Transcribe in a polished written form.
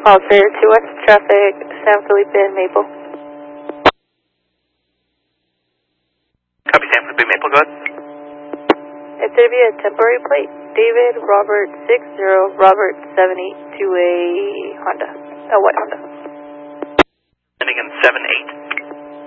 All clear to west traffic, San Felipe and Maple. Copy, San Felipe Maple, go ahead. It's going to be a temporary plate. David Robert 60 Robert 78 to a Honda, a white Honda. Ending in 78.